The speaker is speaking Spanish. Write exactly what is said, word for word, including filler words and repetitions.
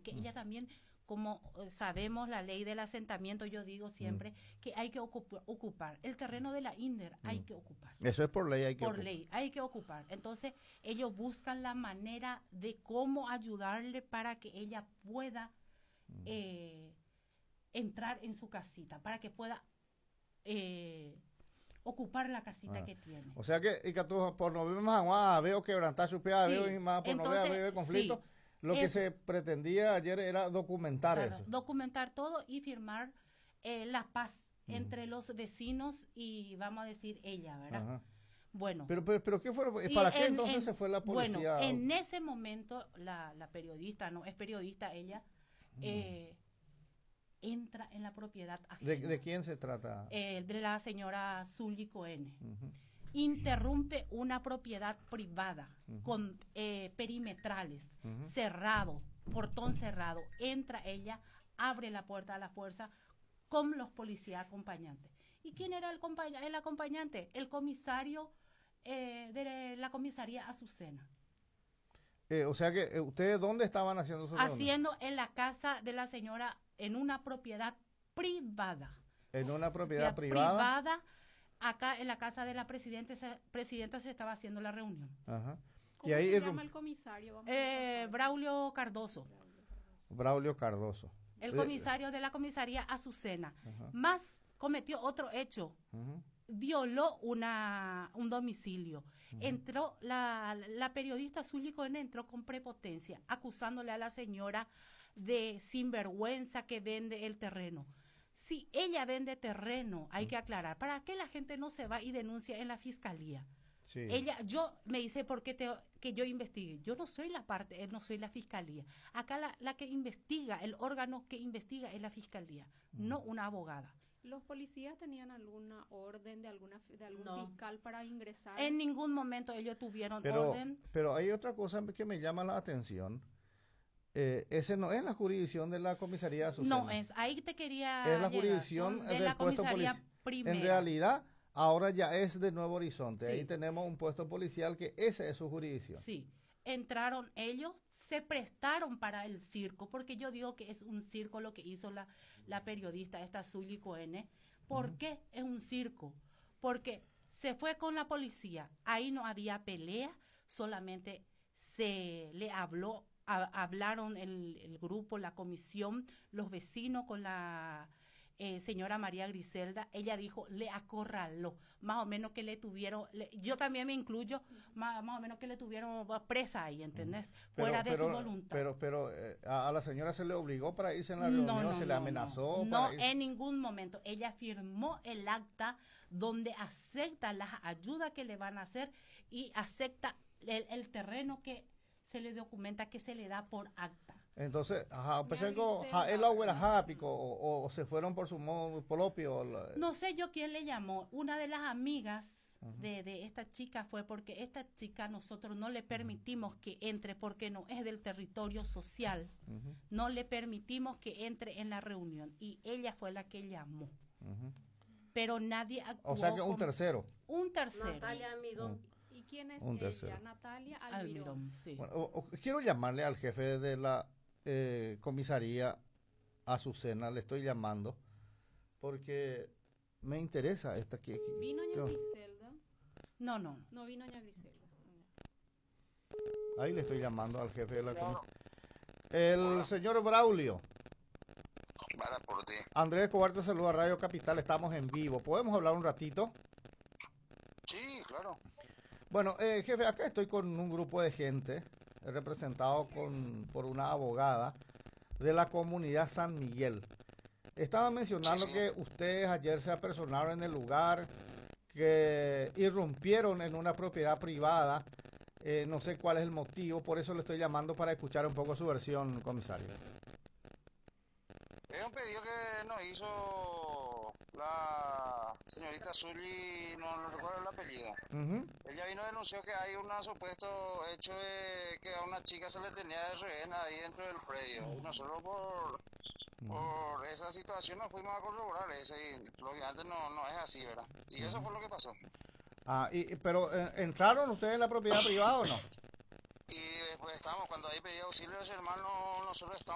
porque ella también, como sabemos la ley del asentamiento, yo digo siempre mm. que hay que ocupa, ocupar el terreno de la INDER, mm. hay que ocupar. Eso es por ley, hay que por ocupar. ley, hay que ocupar. Entonces ellos buscan la manera de cómo ayudarle para que ella pueda mm. eh, entrar en su casita, para que pueda eh, ocupar la casita ah. que tiene. O sea que, y que tú, por no ver más agua, veo quebrantar su piedad, sí. veo más, por Entonces, no ver, veo conflicto. Sí. Lo es, que se pretendía ayer era documentar claro, eso. Documentar todo y firmar eh, la paz uh-huh. entre los vecinos y, vamos a decir, ella, ¿verdad? Uh-huh. Bueno. Pero, pero, pero ¿qué fue? ¿Para qué en, entonces en, se fue la policía? Bueno, en ese momento, la, la periodista, no es periodista ella, uh-huh. eh, entra en la propiedad ajena. ¿De, de quién se trata? Eh, de la señora Zully Cohen. Uh-huh. Interrumpe una propiedad privada uh-huh. con eh, perimetrales, uh-huh. cerrado, portón cerrado. Entra ella, abre la puerta a la fuerza con los policías acompañantes. ¿Y quién era el, compañ- el acompañante? El comisario eh, de la comisaría Azucena. Eh, o sea que, eh, ¿ustedes dónde estaban haciendo eso? Haciendo en la casa de la señora, en una propiedad privada. ¿En una propiedad privada? Privada. Acá en la casa de la presidenta se, presidenta se estaba haciendo la reunión. Ajá. ¿Cómo y ahí se el, llama el comisario? Vamos eh, Braulio Cardoso. Braulio Cardoso. El comisario de la comisaría Azucena. Ajá. Más cometió otro hecho. Ajá. Violó una, un domicilio. Uh-huh. Entró, la, la periodista Zully Cohen entró con prepotencia, acusándole a la señora de sinvergüenza que vende el terreno. Si ella vende terreno, hay que aclarar, ¿para qué la gente no se va y denuncia en la fiscalía? Sí. Ella, yo me dice, ¿por qué te, que yo investigue? Yo no soy la parte, no soy la fiscalía. Acá la, la que investiga, el órgano que investiga es la fiscalía, mm. no una abogada. ¿Los policías tenían alguna orden de alguna de algún no. fiscal para ingresar? En ningún momento ellos tuvieron pero, orden. Pero hay otra cosa que me llama la atención. Eh, ese no es la jurisdicción de la comisaría Azucena. No es, ahí te quería Es la jurisdicción de del la puesto comisaría primera. En realidad, ahora ya es de Nuevo Horizonte. Sí. Ahí tenemos un puesto policial que esa es su jurisdicción. Sí. Entraron ellos, se prestaron para el circo, porque yo digo que es un circo lo que hizo la, la periodista esta Zully Cohen. ¿Por uh-huh. qué es un circo? Porque se fue con la policía, ahí no había pelea, solamente se le habló, a, hablaron el, el grupo, la comisión, los vecinos con la eh, señora María Griselda. Ella dijo, le acorraló, más o menos que le tuvieron, le, yo también me incluyo, más, más o menos que le tuvieron presa ahí, ¿entendés? Pero, Fuera de pero, su voluntad. Pero, pero eh, a, a la señora se le obligó para irse en la reunión, no, no, se no, le amenazó. No, para no en ningún momento. Ella firmó el acta donde acepta las ayudas que le van a hacer y acepta el, el terreno que se le documenta, que se le da por acta. Entonces, ajá, pues es el agua jápico o, o se fueron por su modo propio. No sé yo quién le llamó. Una de las amigas uh-huh. de, de esta chica fue porque esta chica nosotros no le permitimos que entre porque no es del territorio social. Uh-huh. No le permitimos que entre en la reunión y ella fue la que llamó. Uh-huh. Pero nadie actuó. O sea que un tercero. Un tercero. Natalia Almirón. Uh-huh. ¿Y quién es un ella? Tercero. Natalia Almirón. Almirón, sí. Bueno, o, o, quiero llamarle al jefe de la eh, comisaría Azucena, le estoy llamando, porque me interesa esta que... ¿Vino ña Griselda? No, no. No vino ña Griselda. Ahí le estoy llamando al jefe de la comisaría. El Hola. Señor Braulio. Para por ti. Andrés Escobar te saluda, Radio Capital, estamos en vivo. ¿Podemos hablar un ratito? Sí, claro. Bueno, eh, jefe, acá estoy con un grupo de gente, representado con, por una abogada de la comunidad San Miguel. Estaba mencionando sí, sí. que ustedes ayer se apersonaron en el lugar, que irrumpieron en una propiedad privada. Eh, no sé cuál es el motivo, por eso le estoy llamando para escuchar un poco su versión, comisario. Es un pedido que nos hizo la señorita Zully, no, no recuerdo el apellido. Uh-huh. Ella vino y denunció que hay un supuesto hecho de que a una chica se le tenía de rehén ahí dentro del predio. Y nosotros por, uh-huh. por esa situación nos fuimos a corroborar eso y lógicamente no, no es así, ¿verdad? Y uh-huh. eso fue lo que pasó. Ah, y, pero eh, ¿entraron ustedes en la propiedad privada o no? Y después estamos, cuando ahí pedía auxilio de su hermano, nosotros estamos